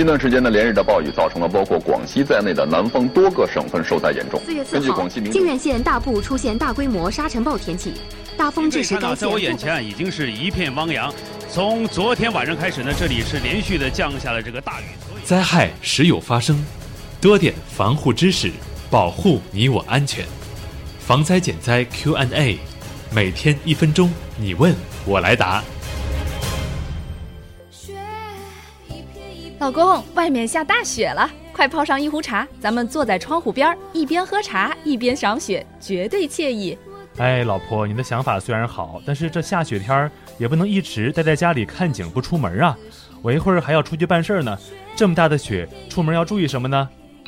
近段时间呢，连日的暴雨造成了包括广西在内的南方多个省份受灾严重。 4月4号，靖远县大部出现大规模沙尘暴天气，大风致使该县。 在我眼前已经是一片汪洋。从昨天晚上开始呢，这里是连续的降下了这个大雨。 灾害时有发生，多点防护知识，保护你我安全。防灾减灾 Q&A， 每天1分钟，你问我来答。 老公，外面下大雪了，快泡上一壶茶，咱们坐在窗户边，一边喝茶一边赏雪，绝对惬意。 哎，老婆，你的想法虽然好，但是这下雪天也不能一直待在家里看景不出门啊。我一会儿还要出去办事呢，这么大的雪，出门要注意什么呢？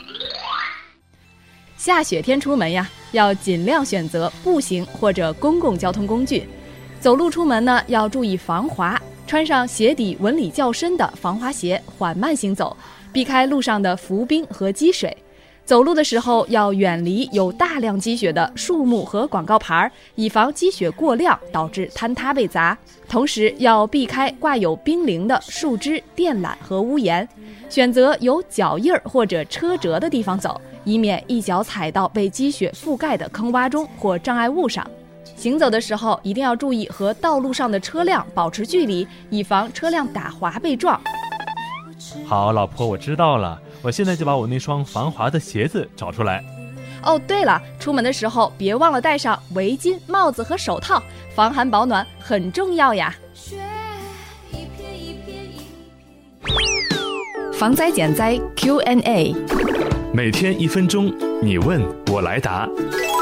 下雪天出门呀，要尽量选择步行或者公共交通工具。走路出门呢，要注意防滑，穿上鞋底纹理较深的防滑鞋，缓慢行走，避开路上的浮冰和积水。走路的时候要远离有大量积雪的树木和广告牌，以防积雪过量导致坍塌被砸。同时要避开挂有冰凌的树枝、电缆和屋檐，选择有脚印或者车辙的地方走，以免一脚踩到被积雪覆盖的坑洼中或障碍物上。行走的时候一定要注意和道路上的车辆保持距离，以防车辆打滑被撞。 好，老婆，我知道了，我现在就把我那双防滑的鞋子找出来。 哦，对了，出门的时候别忘了戴上围巾、帽子和手套，防寒保暖很重要呀。 防灾减灾 Q&A， 每天1分钟，你问我来答。